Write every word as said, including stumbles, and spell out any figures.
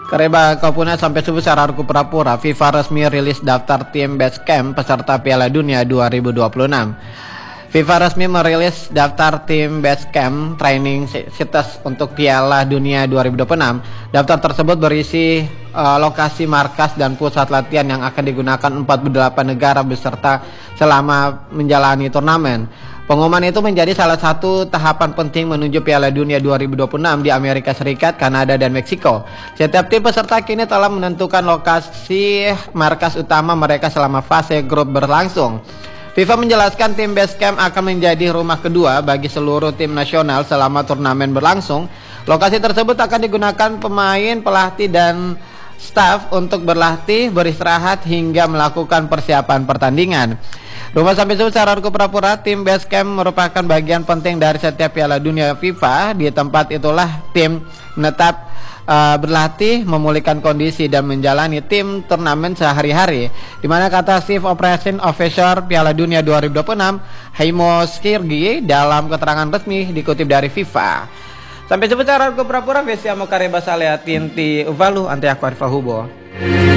Kareba Kapuna sampai subuh sararku pura-pura FIFA resmi rilis daftar tim Basecamp peserta Piala Dunia dua ribu dua puluh enam. FIFA resmi merilis daftar tim Basecamp training sites untuk Piala Dunia dua ribu dua puluh enam. Daftar tersebut berisi uh, lokasi markas dan pusat latihan yang akan digunakan empat puluh delapan negara beserta selama menjalani turnamen. Pengumuman itu menjadi salah satu tahapan penting menuju Piala Dunia dua ribu dua puluh enam di Amerika Serikat, Kanada, dan Meksiko. Setiap tim peserta kini telah menentukan lokasi markas utama mereka selama fase grup berlangsung. FIFA menjelaskan tim Basecamp akan menjadi rumah kedua bagi seluruh tim nasional selama turnamen berlangsung. Lokasi tersebut akan digunakan pemain, pelatih, dan staf untuk berlatih, beristirahat, hingga melakukan persiapan pertandingan. Rumah sampai subuh sararku pura-pura, tim Basecamp merupakan bagian penting dari setiap Piala Dunia FIFA. Di tempat itulah tim menetap uh, berlatih, memulihkan kondisi, dan menjalani tim turnamen sehari-hari. Dimana kata Chief Operation Officer Piala Dunia dua ribu dua puluh enam, Haimo Skirgi, dalam keterangan resmi dikutip dari FIFA. Sampai subuh sararku pura-pura, Vesiamo Kareba Salea Tinti Uvalu Ante Aquarifa Hubo.